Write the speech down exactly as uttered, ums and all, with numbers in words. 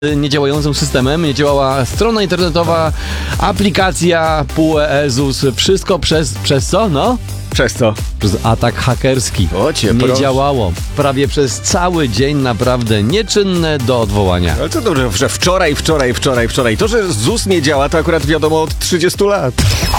niedziałającym systemem, nie działała strona internetowa, aplikacja, P U E, ZUS, wszystko przez, przez co? No? Przez co? Przez atak hakerski. O cię, nie proszę. działało. Prawie przez cały dzień naprawdę nieczynne do odwołania. Ale co dobrze, że wczoraj, wczoraj, wczoraj, wczoraj. To, że ZUS nie działa, to akurat wiadomo od trzydziestu lat.